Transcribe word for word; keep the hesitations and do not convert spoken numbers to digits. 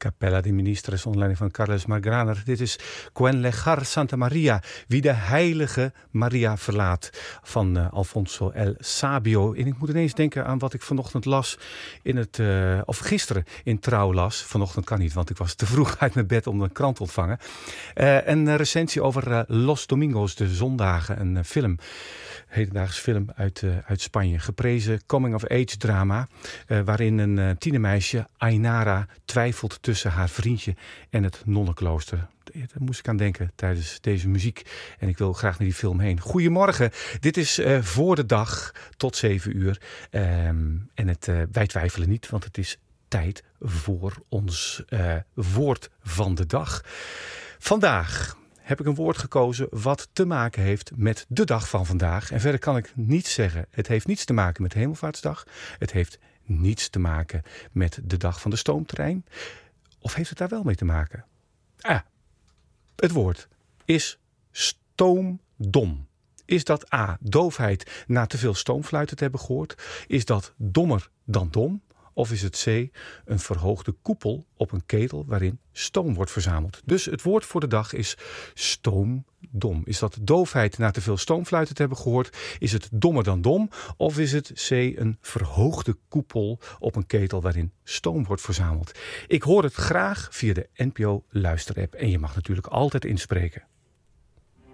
Capella de Ministres onder leiding van Carles Margraner. Dit is Quen Legar Santa Maria, wie de heilige Maria verlaat, van uh, Alfonso El Sabio. En ik moet ineens denken aan wat ik vanochtend las in het, uh, of gisteren in Trouw las. Vanochtend kan niet, want ik was te vroeg uit mijn bed om een krant te ontvangen. Uh, een recensie over uh, Los Domingos, de zondagen, een uh, film. Hedendaags film uit, uh, uit Spanje. Geprezen coming-of-age drama, uh, waarin een uh, tienermeisje, Ainara, twijfelt tussen haar vriendje en het nonnenklooster. Daar moest ik aan denken tijdens deze muziek. En ik wil graag naar die film heen. Goedemorgen. Dit is uh, voor de dag tot zeven uur. Um, en het, uh, wij twijfelen niet, want het is tijd voor ons uh, woord van de dag. Vandaag heb ik een woord gekozen wat te maken heeft met de dag van vandaag. En verder kan ik niets zeggen. Het heeft niets te maken met Hemelvaartsdag. Het heeft niets te maken met de dag van de stoomtrein. Of heeft het daar wel mee te maken? Ah, het woord is stoomdom. Is dat A, doofheid na te veel stoomfluiten te hebben gehoord? Is dat dommer dan dom? Of is het C, een verhoogde koepel op een ketel waarin stoom wordt verzameld? Dus het woord voor de dag is stoomdom. Is dat doofheid na te veel stoomfluiten te hebben gehoord? Is het dommer dan dom? Of is het C, een verhoogde koepel op een ketel waarin stoom wordt verzameld? Ik hoor het graag via de N P O luisterapp. En je mag natuurlijk altijd inspreken.